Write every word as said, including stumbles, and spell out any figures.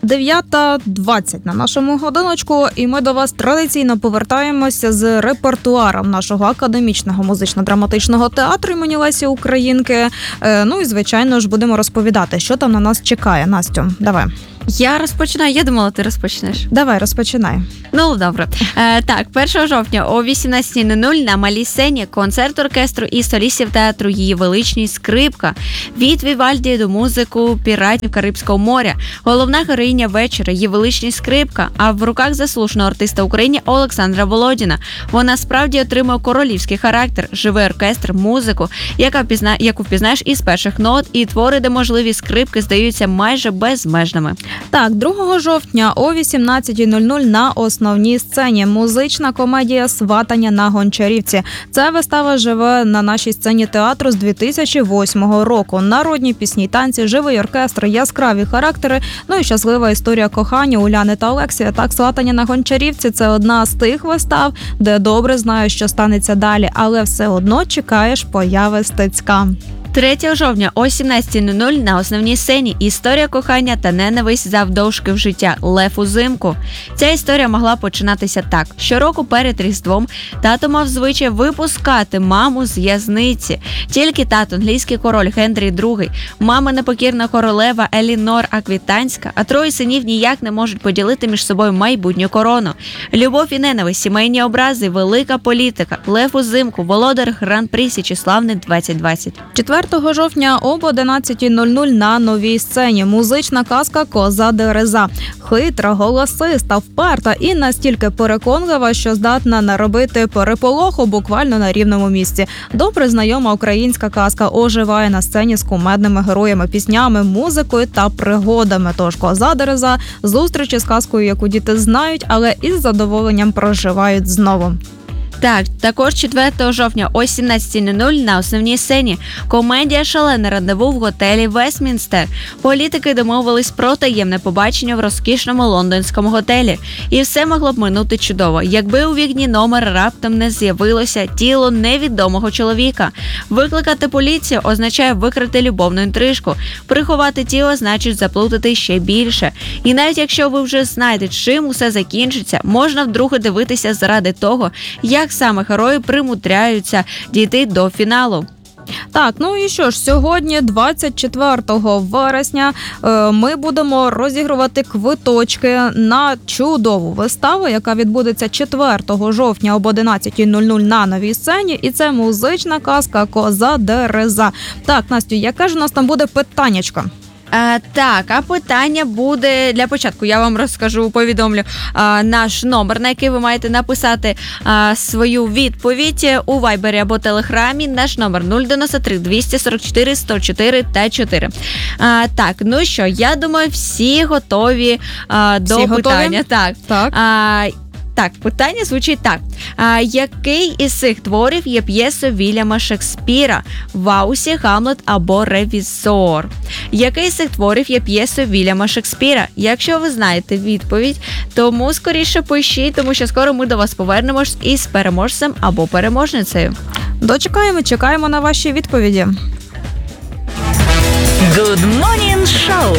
дев'ята двадцять на нашому годиночку, і ми до вас традиційно повертаємося з репертуаром нашого академічного музично-драматичного театру імені Лесі Українки. Ну і, звичайно ж, будемо розповідати, що там на нас чекає. Настю, давай. Я розпочинаю, я думала, ти розпочнеш. Давай, розпочинай. Ну, добре. Е, так, першого жовтня о вісімнадцятій на малій сцені концерт оркестру і солістів театру «Її величність скрипка». Від Вівальді до музику піратів Карибського моря. Головна героїня вечора – «Її величність скрипка», а в руках заслуженого артиста України Олександра Володіна. Вона справді отримав королівський характер, живий оркестр, музику, яка впізна... яку впізнаєш із перших нот, і твори, де можливі скрипки здаються майже безмежними. Так, другого жовтня о вісімнадцятій на основній сцені музична комедія «Сватання на Гончарівці». Ця вистава живе на нашій сцені театру з дві тисячі восьмого року. Народні пісні й танці, живий оркестр, яскраві характери, ну і щаслива історія кохання Уляни та Олексія. Так, «Сватання на Гончарівці» – це одна з тих вистав, де добре знаєш, що станеться далі, але все одно чекаєш появи Стецька. третього жовтня о сімнадцятій на основній сцені історія кохання та ненависть завдовжки в життя Лев узимку. Ця історія могла починатися так. Щороку перед Різдвом тато мав звичай випускати маму з в'язниці. Тільки тато, англійський король Генрі другий, мама непокірна королева Елінор Аквітанська, а троє синів ніяк не можуть поділити між собою майбутню корону. Любов і ненависть, сімейні образи, велика політика. Лев узимку, володар Гран-прі Січеславни двадцять двадцять. четвертого жовтня об одинадцятій на новій сцені музична казка «Коза Дереза». Хитра, голосиста, вперта і настільки переконлива, що здатна наробити переполоху буквально на рівному місці. Добре знайома українська казка оживає на сцені з кумедними героями, піснями, музикою та пригодами. Тож «Коза Дереза» – зустрічі з казкою, яку діти знають, але із задоволенням проживають знову. Так, також четвертого жовтня о сімнадцятій на основній сцені комедія «Шалене рандеву» в готелі Вестмінстер. Політики домовились про таємне побачення в розкішному лондонському готелі. І все могло б минути чудово, якби у вікні номер раптом не з'явилося тіло невідомого чоловіка. Викликати поліцію означає викрити любовну інтрижку. Приховати тіло значить заплутати ще більше. І навіть якщо ви вже знаєте, чим усе закінчиться, можна вдруге дивитися заради того, як саме герої примудряються дійти до фіналу. Так, ну і що ж, сьогодні, двадцять четвертого вересня, ми будемо розігрувати квиточки на чудову виставу, яка відбудеться четвертого жовтня об одинадцятій на новій сцені, і це музична казка «Коза Дереза». Так, Настю, яке ж у нас там буде питаннячко? А, так, а питання буде, для початку я вам розкажу, повідомлю а, наш номер, на який ви маєте написати а, свою відповідь у Вайбері або Телеграмі. Наш номер нуль дев'яносто три двісті сорок чотири сто чотири та чотири. А, так, ну що, я думаю, всі готові а, до всі питання. Готові? Так. Так. А, Так, питання звучить так. А, який із цих творів є п'єсою Вільяма Шекспіра? Ваусі, Гамлет або Ревізор? Який з цих творів є п'єсою Вільяма Шекспіра? Якщо ви знаєте відповідь, тому скоріше пишіть, тому що скоро ми до вас повернемось із переможцем або переможницею. Дочекаємо, чекаємо на ваші відповіді. Good Morning Show.